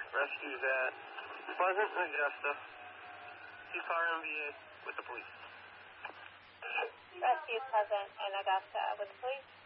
Rescues at Pleasant and Augusta. C-Fire MVA with the police. Rescue Pleasant and Augusta with the police.